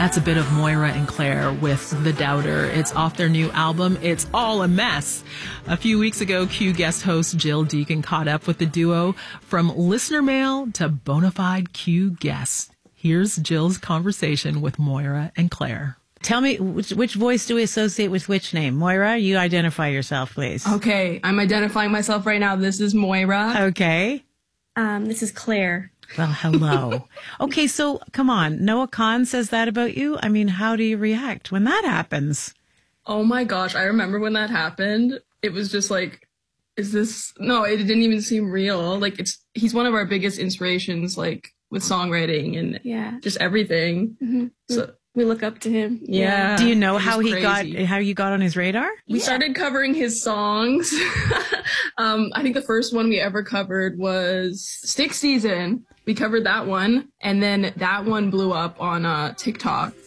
That's a bit of Moira and Claire with The Doubter. It's off their new album, It's All a Mess. A few weeks ago, Q guest host Jill Deacon caught up with the duo from listener mail to bona fide Q guests. Here's Jill's conversation with Moira and Claire. Tell me, which voice do we associate with which name? Moira, you identify yourself, please. Okay, I'm identifying myself right now. This is Moira. Okay. This is Claire. Well, hello. Okay, so come on. Noah Kahn says that about you. I mean, how do you react when that happens? Oh my gosh, I remember when that happened. It was just like, it didn't even seem real. Like, he's one of our biggest inspirations, like, with songwriting and just everything. Mm-hmm. So we look up to him. Yeah. Do you know how you got on his radar? We started covering his songs. I think the first one we ever covered was Stick Season. We covered that one, and then that one blew up on TikTok.